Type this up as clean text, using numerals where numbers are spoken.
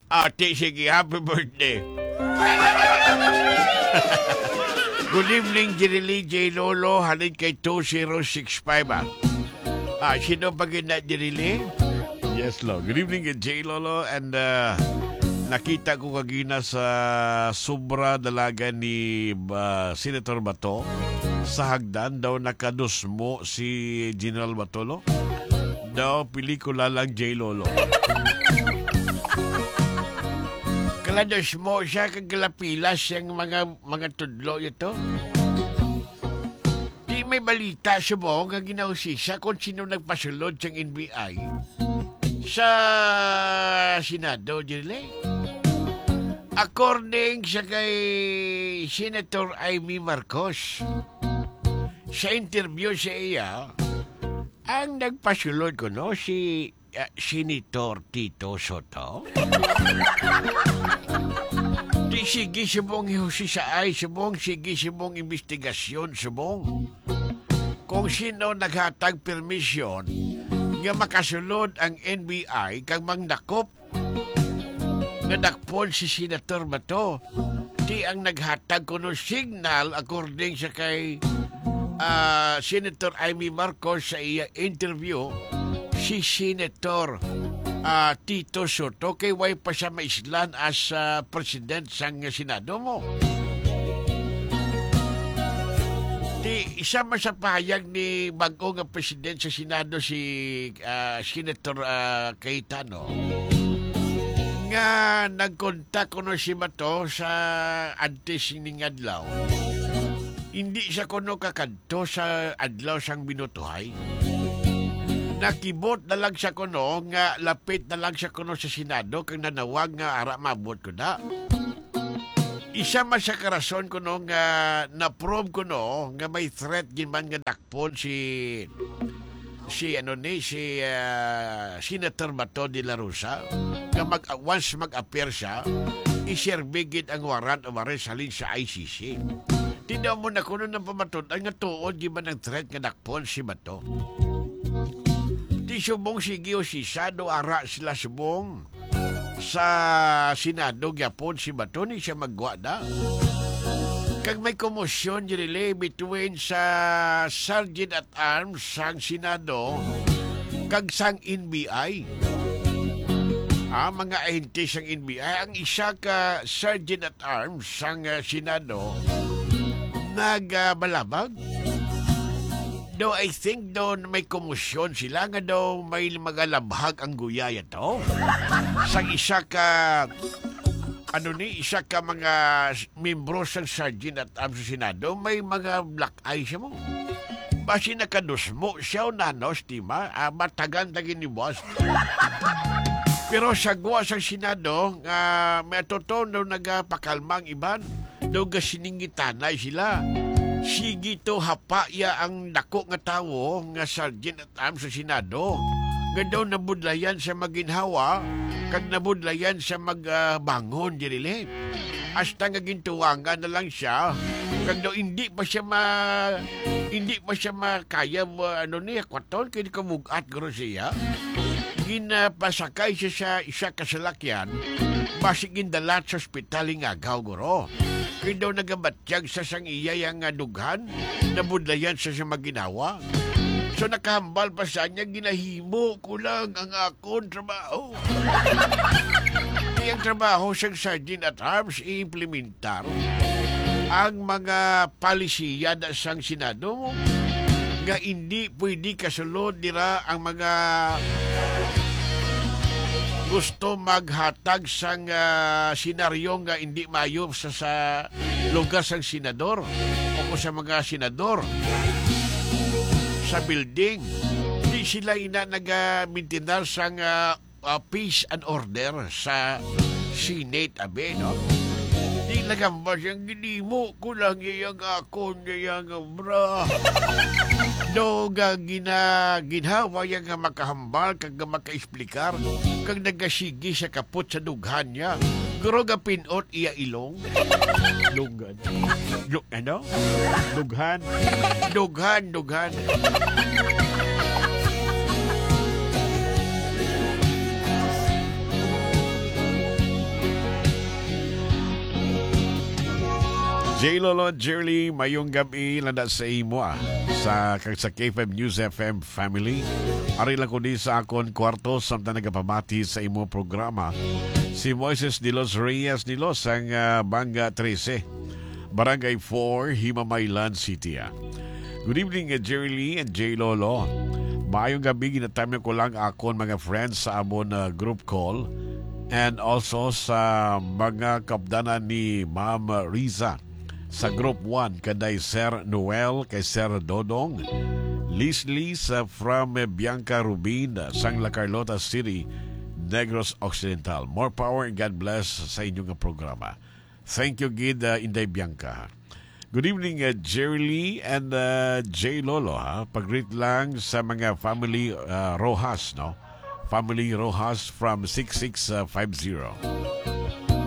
Ate, sige, happy birthday. Good evening, Jirili J. Lolo. Halin kay 2065, sino pa gina, Jirili? Yes, lo. Good evening, J. Lolo. And nakita ko kagina sa sobra dalaga ni Senator Bato. Sa hagdan daw nakadusmo si General Batolo. Daw pelikula lang J. Lolo. Kalados mo siya kagalapilas yung mga tudlo ito. Di may balita siya mo nga ginausisa kung sino nagpasulod sa NBI sa Senado, Jirle. According sa kay Senator Amy Marcos, sa interview sa iya, ang nagpasulod ko si Senator Tito Soto. Di sige subong ihusisay, subong sige subong investigasyon, subong. Kung sino naghatag permisyon nga makasulod ang NBI kang mangdakop nadakpon si Senator Bato. Di ang naghatag kuno signal according sa kay Senator Amy Marcos sa iya interview si Senator Tito Soto kay way pa siya maislan as president sang Senado mo. Di isa masapahayag ni bago nga president sa Senado si Senator Cayetano nga nagkontak kuno si Bato sa antes ning adlaw. Hindi siya kuno kakadto sa adlaw sang binutuhay. Nakibot na lang siya kuno nga lapit na lang siya kuno sa Senado kang nanawag nga ara mabot ko na. Isa man sa karason kuno nga na-prove kuno nga may threat ginman nga dakpon si Senator Bato de la Rosa nga once mag-appear siya iserbigit ang warrant o arrest halin sa ICC. Tindaw mo na kuno ng pamatutan nga tuod ginman ang threat nga dakpon si Bato. Di subong sige o si Sado ara sila subong sa Senado gyapon si Bato ni siya magwa na. Kag may komosyon dirili between sa Sergeant at Arms sang Senado kag sang NBI. Mga ahente sang NBI ang isa ka Sergeant at Arms sang Senado nagbalabag. Do I think doon may komosyon sila nga daw may magalabhag ang guyaya to. Sa isa ka isa ka mga membro sa Sergeant at Arms sa Senado may mga black eye siya mo. Basi nakadusmo siya o nanos, tima, matagan tagin ni boss. Pero sa guwa sa Senado may totoo daw nagapakalmang iban. Daw gasiningitanay sila. Sige to hapaya ang dako nga tawo nga Sergeant at Arms sa Senado. Nga daw nabudlayan sa maginhawa kag nabudlayan sa magbangon dirili. Hasta nga gintuwangan na lang siya kag daw hindi pa siya makaya kwaton kay kamugat garo siya. Ginapasakay siya sa isa kasalakyan basi gindalat sa ospital nga agaw guro. Kaya daw nagabatyag sa sang iya yung dughan, nabudlayan sa maginawa. So nakahambal pa sa niya, ginahimo ko lang ang akong trabaho. Ang trabaho sa Sergeant at Arms i-implementar ang mga palisiya na sang Senado nga hindi pwede kasulod nila ang mga gusto maghatag sang senaryo nga hindi mayop sa lugar sang senador o sa mga senador sa building. Di sila nag-maintinar sang peace and order sa Senate, abe, no? Di nagamba siyang ginimo ko lang yung akon yung bra. Do ginhawa yung makahambal kag makaexplikar kag nagasigi sa kapot sa dughan niya. Guro ga pinot iya ilong. Dughan. Ano? Dughan. Dughan. J. Lolo Jerly, mayong gabi lada sa imo sa KFM News FM family. Ari lang ko di sa akon kwarto samtang nagapamati sa imo programa. Si Moises de los Reyes de los ang Banga 13, Barangay 4, Himamaylan City. Good evening, Jerly and J. Lolo. Maayong gabi, ginatime ko lang akon mga friends sa amon group call and also sa mga kapdanan ni Ma'am Riza sa Group 1 kaday Sir Noel, kay Sir Dodong, Leslie from Bianca Rubin, sang La Carlota City, Negros Occidental. More power and God bless sa inyong programa. Thank you, Gid Inday Bianca. Good evening, Jerry Lee and J. Lolo. Pag-greet lang sa mga family Rojas, no? Family Rojas from 6650.